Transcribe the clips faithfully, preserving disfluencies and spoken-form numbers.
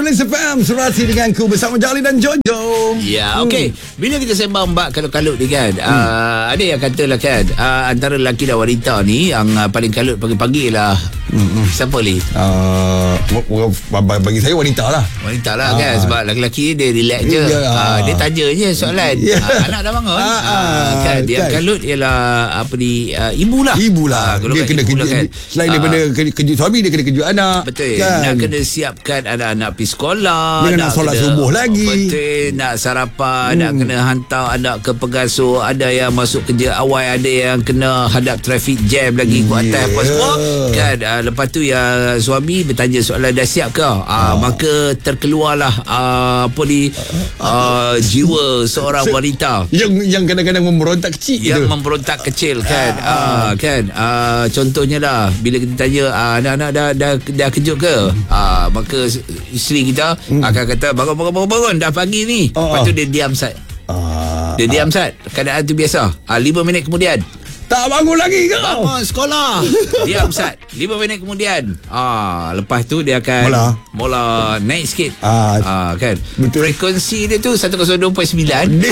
Manis F M, Surati dengan ku bersama Jali dan Jojo. Ya, okey. Hmm. Bila kita sembang bab kalut-kalut ni kan, hmm. uh, ada yang katalah kan, uh, antara lelaki dan wanita ni yang uh, paling kalut pagi-pagi lah. Hmm. Siapa ni? Uh, bagi saya wanita lah. Wanita lah uh. kan, sebab lelaki dia relax je. Yeah. Uh, dia tanya je soalan. Yeah. Uh, anak dah bangun. Uh, uh, kan dia kan. Kalut ialah apa ni, uh, ibu lah. Ibu lah. Uh, dia kena kejut lah, kan. Selain uh, daripada kejut suami, dia kena kejut anak. Betul. Kan? Nak kena siapkan anak-anak pergi sekolah. Dia nak, nak solat kena, subuh lagi. Betul. Nak sarapan, hmm. nak kena hantar anak ke pengasuh. Ada yang masuk kerja awal, ada yang kena hadap traffic jam lagi yeah. kuat atas apa semua. Kan uh, lepas tu yang suami bertanya soalan, dah siap ke? Uh, uh. Maka terkeluarlah uh, apa ni uh, jiwa seorang wanita yang yang kadang-kadang memberontak kecil yang gitu. memberontak kecil kan. Uh. Uh, kan uh, contohnya lah, bila kita tanya uh, anak-anak dah dah dah kejut ke? Uh, maka isteri kita hmm. akan kata bangun bangun bangun bangun dah pagi ni. Uh. Lepas tu dia diam sat. Uh. Dia diam sat. Keadaan tu biasa. Uh, lima minit kemudian tak bangun lagi ke? Bangun sekolah. Diam Ustaz. lima minit kemudian. Ah, lepas tu dia akan Mula, mula naik sikit. Ah, ah kan. Betul. Frekuensi dia tu seratus dua perpuluhan sembilan. Dia,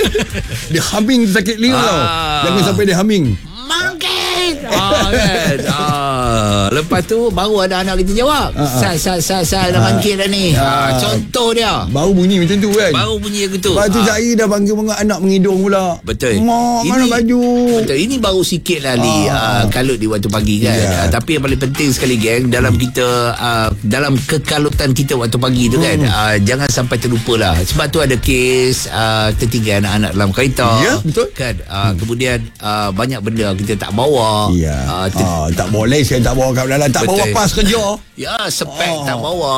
dia humming sakit liur ah. tau. Jangan sampai dia humming. Mangkit. Ah kan. Ah, lepas tu baru ada anak kita jawab. Sat sat sat sat dah mangkit dah ni. Ah, contoh dia. Baru bunyi macam tu kan. Baru bunyi gitu. Lepas tu ah. saya dah panggil dengan anak mengidung pula. Betul. Mak, ini, mana baju? Betul. Ini baru sikit lah ni ah. uh, kalut di waktu pagi kan. Yeah. Uh, tapi yang paling penting sekali geng, dalam kita uh, dalam kekalutan kita waktu pagi tu kan, hmm. uh, jangan sampai terlupalah. Sebab tu ada kes uh, tertinggal anak-anak dalam kereta. Ya, yeah, betul. Kan. Uh, hmm. Kemudian uh, banyak benda kita tak bawa. Ya. Yeah. Uh, ter- uh, tak bawa lesen, tak bawa kat dalam, tak betul. Bawa pas kerja. Ya, spek oh. tak bawa.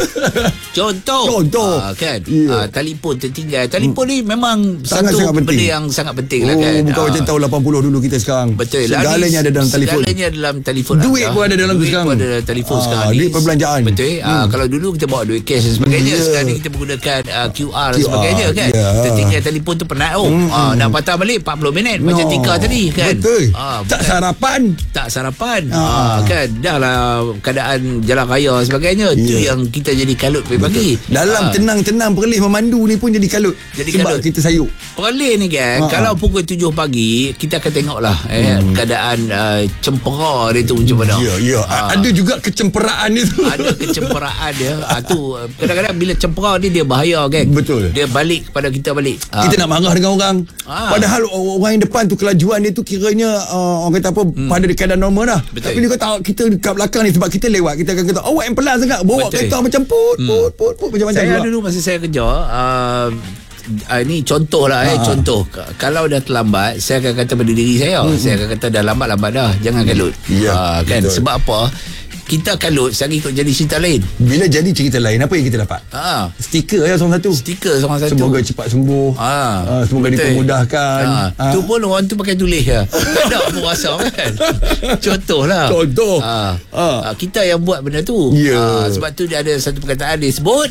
Contoh. Contoh. Uh, kan. Yeah. Uh, telefon tertinggal. Telefon hmm. ni memang sangat, satu sangat benda penting. yang sangat penting oh, lah kan. Bukan macam tahun lapan puluh dulu kita sekarang. Betul. Segalanya ada dalam telefon. Segalanya dalam telefon. Duit anda. pun ada dalam duit sekarang. Duit pun ada dalam telefon ah, sekarang ni. Duit perbelanjaan. Betul. Hmm. Uh, kalau dulu kita bawa duit cash dan sebagainya. Yeah. Sekarang ni kita menggunakan uh, Q R dan sebagainya kan. Yeah. Tertinggal telefon tu penat. Oh. Hmm. Uh, nak patah balik empat puluh minit. No. Macam Tika tadi kan. Betul. Uh, tak sarapan. Tak sarapan. Ah. Uh, kan. Dah lah keadaan jalan raya dan sebagainya. Itu yeah. yang kita jadi kalut pagi-pagi. Dalam uh. tenang-tenang perlis memandu ni pun jadi kalut. Jadi sebab kalut. Kita sayuk. Perlis ni kan. Uh-huh. Kalau pukul tujuh pagi kita akan tengoklah eh, hmm. keadaan uh, cempera dia tu macam mana. Ya, ya. Uh, ada juga kecemperaan dia tu. Ada kecemperaan dia. Uh, tu kadang-kadang bila cempera ni dia bahaya kan. Betul. Dia balik kepada kita balik. Uh. Kita nak marah dengan orang. Uh. Padahal orang yang depan tu kelajuan dia tu kiranya uh, orang kata apa hmm. pada keadaan normal dah. Betul. Tapi dia kata kita dekat belakang ni sebab kita lewat, kita akan kata awak yang pelan sangat bawa Betul. kereta macam put hmm. put put put macam-macam. Saya juga. Dulu masa saya kerja uh, Uh, ini contoh lah eh, contoh K- kalau dah terlambat saya akan kata pada diri saya hmm. saya akan kata dah lambat-lambat dah jangan kalut ya, uh, kan betul. Sebab apa kita kalut sehari ikut jadi cerita lain. Bila jadi cerita lain, apa yang kita dapat? Ha. Stiker ya seorang satu. Stiker seorang satu. Semoga cepat sembuh. Ha. Ha. Semoga Betul. dipermudahkan. Ha. Ha. Tu pun orang tu pakai tulis ya. Tak ada apa rasa kan. Contohlah. Contoh. Ha. Ha. Kita yang buat benda tu. Yeah. Ha. Sebab tu dia ada satu perkataan dia sebut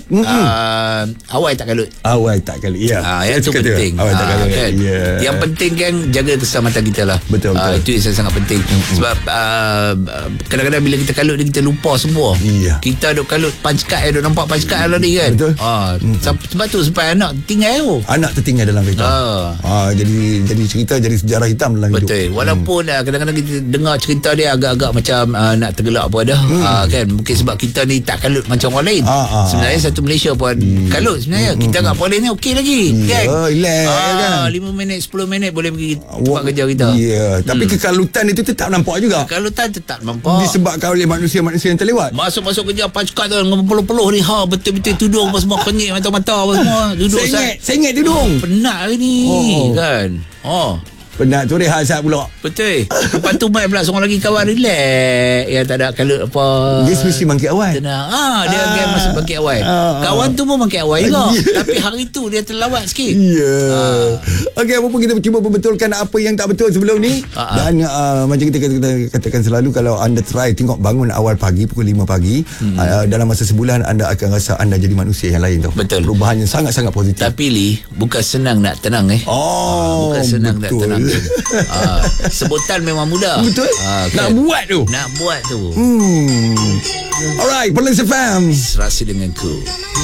uh, awal tak kalut. Awal tak kalut. Ya. Ha. Yang tu penting. Awal tak kalut. Kan? Yeah. Yang penting kan jaga keselamatan kita lah. Betul. Ha. Itu yang sangat penting. Mm-hmm. Sebab uh, kadang-kadang bila kita kalut kita lupa semua. Iya. Kita duk kalut punch card, duk nampak punch card tadi kan. Betul. Ha, hmm. sebab tu sampai anak tinggal tu. Anak tertinggal dalam kereta. Ha. Ha, jadi jadi cerita jadi sejarah hitam dalam hidup. Betul. Walaupun hmm. kadang-kadang kita dengar cerita dia agak-agak macam uh, nak tergelak pun ada. Hmm. Ha, kan mungkin sebab kita ni tak kalut macam orang lain. Ha, ha, sebenarnya satu Malaysia pun hmm. kalut sebenarnya. Hmm. Kita kat polis ni okey lagi. Ya, kan? relax ha, kan. lima minit sepuluh minit boleh pergi tempat kerja kita. Ya, yeah. hmm. tapi kekalutan itu tetap nampak juga. Kekalutan tetap nampak. Disebabkan oleh manusia-manusia yang terlewat. Masuk Masuk kerja punch card tu dengan peluh-peluh ni ha betul-betul tudung apa semua kenyik mata-mata apa semua duduk sengit sengit tudung penat hari ni oh. kan oh penat tu rehat sat pula. Betul. Lepas tu mai pula seorang lagi kawan relax yang tak ada kalut apa. Dia mesti bangkit awal. Tenang. Ah, dia ah. game masa bangkit awal. Ah. Kawan tu pun bangkit awal juga. Yeah. Tapi hari tu dia terlawat sikit. Ya. Yeah. Ah. Okey, apa pun kita cuba membetulkan apa yang tak betul sebelum ni. Ah. Dan uh, macam kita, kita, kita katakan selalu, kalau anda try tengok bangun awal pagi pukul lima pagi, hmm. uh, dalam masa sebulan anda akan rasa anda jadi manusia yang lain tau. Betul. Perubahan yang sangat-sangat positif. Tapi Li, bukan senang nak tenang eh. Oh, bukan senang betul. nak tenang. uh, sebutan memang mudah. Betul. uh, Nak buat tu. Nak buat tu. Hmm. Alright, Perlis F M. Serasi denganku.